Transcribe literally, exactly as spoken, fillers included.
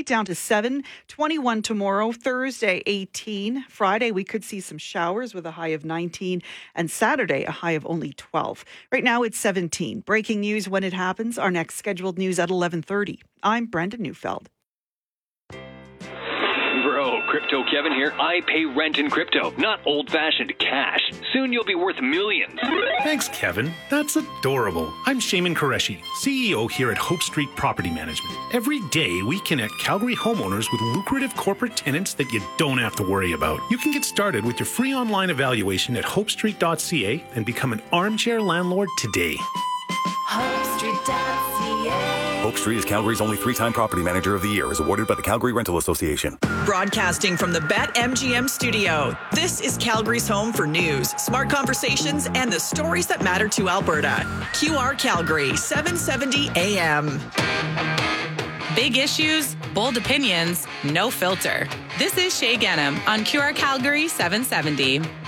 tonight, down to seven, twenty-one tomorrow, Thursday eighteen, Friday we could see some showers with a high of nineteen, and Saturday a high of only twelve. Right now it's seventeen. Breaking news when it happens. Our next scheduled news at eleven thirty. I'm Brendan Neufeld. Bro, Crypto Kevin here. I pay rent in crypto, not old-fashioned cash. Soon you'll be worth millions. Thanks, Kevin. That's adorable. I'm Shaman Qureshi, C E O here at Hope Street Property Management. Every day, we connect Calgary homeowners with lucrative corporate tenants that you don't have to worry about. You can get started with your free online evaluation at hope street dot c a and become an armchair landlord today. hope street dot c a Hope Street is Calgary's only three-time property manager of the year, is awarded by the Calgary Rental Association. Broadcasting from the BetMGM studio, this is Calgary's home for news, smart conversations, and the stories that matter to Alberta. Q R Calgary, seven seventy A M. Big issues, bold opinions, no filter. This is Shay Ghanem on Q R Calgary seven seventy.